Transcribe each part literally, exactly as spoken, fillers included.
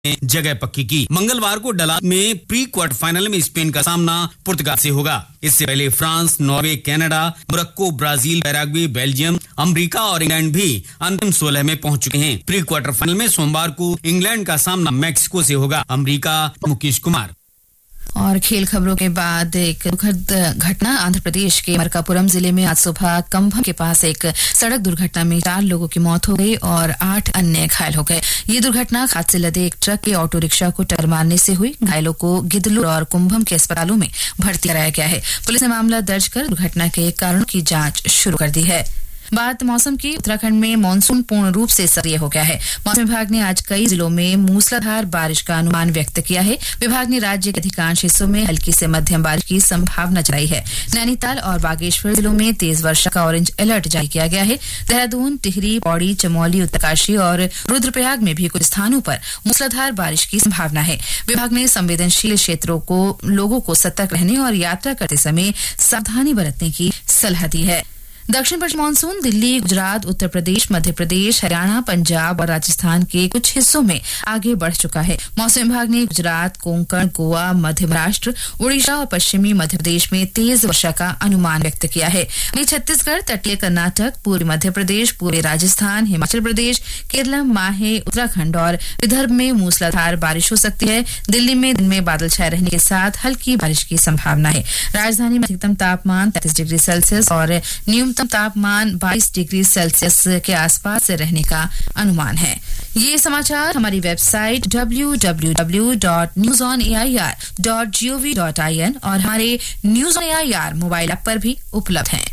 जगह पक्की की। मंगलवार को डलास में प्री क्वार्टर फाइनल में स्पेन का सामना पुर्तगाल से होगा। इससे पहले France, Norway, Canada, Morocco, Brazil, Paraguay, Belgium, America और इंग्लैंड भी अंतिम सोलह में पहुंच चुके हैं। प्री क्वार्टर फाइनल में सोमवार को इंग्लैंड का सामना मैक्सिको से होगा। अमेरिका, मुकेश कुमार। और खेल खबरों के बाद एक दुखद घटना आंध्र प्रदेश के मरकापुरम जिले में आज सुबह कंभम के पास एक सड़क दुर्घटना में चार लोगों की मौत हो गई और आठ अन्य घायल हो गए। ये दुर्घटना खाद से लदे एक ट्रक के ऑटो रिक्शा को टक्कर मारने से हुई। घायलों को गिदलूर और कुंभम के अस्पतालों में भर्ती कराया गया है। पुलिस ने मामला दर्ज कर दुर्घटना के कारणों की जांच शुरू कर दी है। बात मौसम की। उत्तराखंड में मानसून पूर्ण रूप से सक्रिय हो गया है। मौसम विभाग ने आज कई जिलों में मूसलाधार बारिश का अनुमान व्यक्त किया है। विभाग ने राज्य के अधिकांश हिस्सों में हल्की से मध्यम बारिश की संभावना जताई है। नैनीताल और बागेश्वर जिलों में तेज वर्षा का ऑरेंज अलर्ट जारी किया गया है। देहरादून, टिहरी, पौड़ी, चमोली, उत्तरकाशी और रुद्रप्रयाग में भी कुछ स्थानों पर मूसलाधार बारिश की संभावना है। विभाग ने संवेदनशील क्षेत्रों को लोगों को सतर्क रहने और यात्रा करते समय सावधानी बरतने की सलाह दी है। दक्षिण पश्चिम मानसून दिल्ली, गुजरात, उत्तर प्रदेश, मध्य प्रदेश, हरियाणा, पंजाब और राजस्थान के कुछ हिस्सों में आगे बढ़ चुका है। मौसम विभाग ने गुजरात, कोंकण, गोवा, मध्य महाराष्ट्र, उड़ीसा और पश्चिमी मध्य प्रदेश में तेज वर्षा का अनुमान व्यक्त किया है। वहीं छत्तीसगढ़, तटीय कर्नाटक, पूर्वी मध्य प्रदेश, पूर्वी राजस्थान, हिमाचल प्रदेश, केरल, माहे, उत्तराखंड और विदर्भ में मूसलाधार बारिश हो सकती है। दिल्ली में दिन में बादल छाए रहने के साथ हल्की बारिश की संभावना है। राजधानी में अधिकतम तापमान तैंतीस डिग्री सेल्सियस और न्यूनतम तापमान बाईस डिग्री सेल्सियस के आसपास से रहने का अनुमान है। ये समाचार हमारी website W W W dot news on A I R dot G O V dot I N और हमारे news on A I R mobile app पर भी उपलब्ध हैं।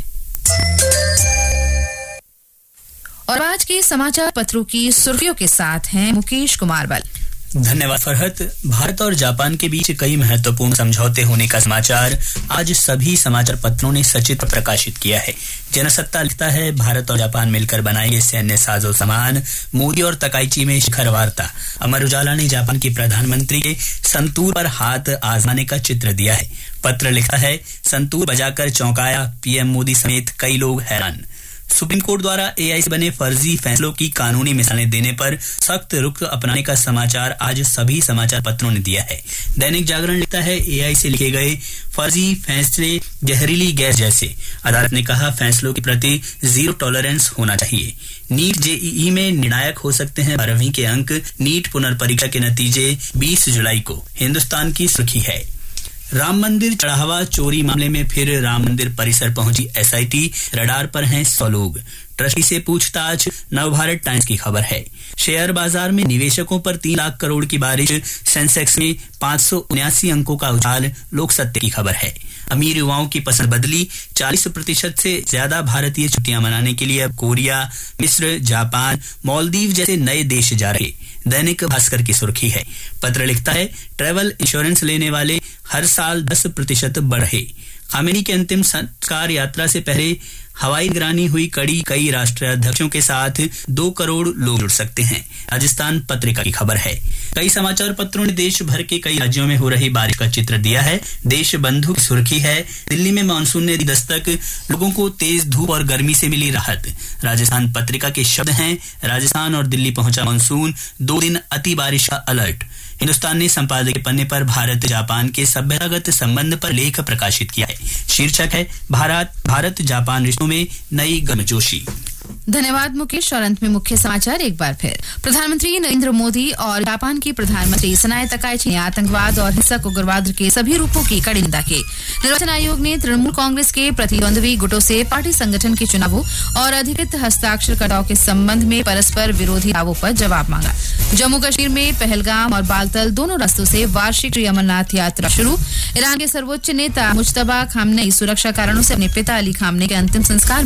और आज के समाचार पत्रों की सुर्खियों के साथ हैं मुकेश कुमार बल। धन्यवाद फरहत। भारत और जापान के बीच कई महत्वपूर्ण समझौते होने का समाचार आज सभी समाचार पत्रों ने सचित्र प्रकाशित किया है। जनसत्ता लिखता है, भारत और जापान मिलकर बनाएंगे सैन्य साजो सामान, मोदी और तकाइची में शिखर वार्ता। अमर उजाला ने जापान के प्रधानमंत्री के संतूर पर हाथ आजमाने का चित्र दिया है। पत्र लिखा है, संतूर बजाकर चौंकाया पीएम मोदी समेत कई लोग हैरान। सुप्रीम कोर्ट द्वारा एआई से बने फर्जी फैसलों की कानूनी मिसालें देने पर सख्त रुख अपनाने का समाचार आज सभी समाचार पत्रों ने दिया है। दैनिक जागरण लिखता है, एआई से लिखे गए फर्जी फैसले जहरीली गैस जैसे। अदालत ने कहा, फैसलों के प्रति जीरो टॉलरेंस होना चाहिए। नीट जेईई में निर्णायक हो सकते हैं बारहवीं के अंक। नीट पुनर्परीक्षा के नतीजे बीस जुलाई को। हिंदुस्तान की सुर्खी है, राम मंदिर चढ़ावा चोरी मामले में फिर राम मंदिर परिसर पहुंची एसआईटी। रडार पर हैं सौ लोग। ट्रस्टी से पूछताछ। नवभारत टाइम्स की खबर है, शेयर बाजार में निवेशकों पर तीन लाख करोड़ की बारिश। सेंसेक्स में पांच सौ उन्यासी अंकों का उछाल। लोक सत्य की खबर है, अमीर युवाओं की पसंद बदली। चालीस प्रतिशत से ज्यादा भारतीय छुट्टियां मनाने के लिए अब कोरिया, मिस्र, जापान, मालदीव जैसे नए देश जा रहे। दैनिक भास्कर की सुर्खी है, पत्र लिखता है, ट्रैवल इंश्योरेंस लेने वाले हर साल दस प्रतिशत बढ़े। खामेनी के अंतिम संस्कार यात्रा से पहले हवाई निगरानी हुई कड़ी। कई राष्ट्राध्यक्षों के साथ दो करोड़ लोग जुड़ सकते हैं। राजस्थान पत्रिका की खबर है, कई समाचार पत्रों ने देश भर के कई राज्यों में हो रही बारिश का चित्र दिया है। देश बंधु की सुर्खी है, दिल्ली में मानसून ने दी दस्तक, लोगों को तेज धूप और गर्मी से मिली राहत। राजस्थान पत्रिका के शब्द हैं, राजस्थान और दिल्ली पहुंचा मानसून, दो दिन अति बारिश का अलर्ट। हिंदुस्तान ने संपादकीय पन्ने पर भारत जापान के सभ्यतागत संबंध पर लेख प्रकाशित किया है। शीर्षक है, भारत भारत जापान रिश्तों में नई गर्मजोशी। धन्यवाद मुकेश। और अंत में मुख्य समाचार एक बार फिर। प्रधानमंत्री नरेंद्र मोदी और जापान की प्रधानमंत्री सनाए तकाइची ने आतंकवाद और हिंसक उग्रवाद के सभी रूपों की कड़ी निंदा की। निर्वाचन आयोग ने तृणमूल कांग्रेस के प्रतिद्वंद्वी गुटों से पार्टी संगठन के चुनावों और अधिकृत हस्ताक्षरकर्ताओं के संबंध में परस्पर विरोधी दावों पर जवाब मांगा। जम्मू कश्मीर में पहलगाम और बालतल दोनों रास्तों से वार्षिक श्री अमरनाथ यात्रा शुरू। ईरान के सर्वोच्च नेता मुज्तबा खामनेई सुरक्षा कारणों से अपने पिता अली खामनेई के अंतिम संस्कार